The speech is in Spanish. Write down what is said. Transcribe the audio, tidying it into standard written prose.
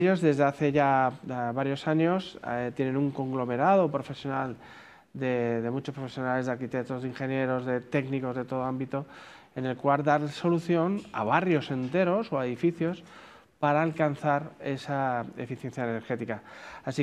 Ellos desde hace ya varios años tienen un conglomerado profesional de muchos profesionales, de arquitectos, de ingenieros, de técnicos de todo ámbito, en el cual dar solución a barrios enteros o a edificios para alcanzar esa eficiencia energética. Así